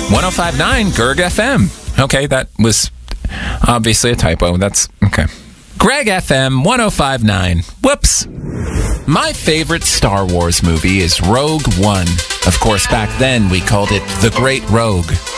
1059 Gerg FM. Okay, that was obviously a typo. That's okay. Greg FM 1059. Whoops. My favorite Star Wars movie is Rogue One. Of course, back then we called it The Great Rogue.